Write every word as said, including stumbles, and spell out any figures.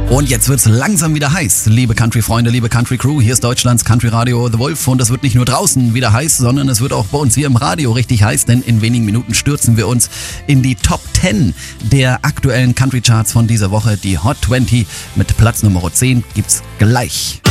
Und jetzt wird's langsam wieder heiß, liebe Country-Freunde, liebe Country-Crew. Hier ist Deutschlands Country-Radio The Wolf und es wird nicht nur draußen wieder heiß, sondern es wird auch bei uns hier im Radio richtig heiß, denn in wenigen Minuten stürzen wir uns in die Top zehn der aktuellen Country-Charts von dieser Woche. Die Hot zwanzig mit Platz Nummer zehn gibt's gleich.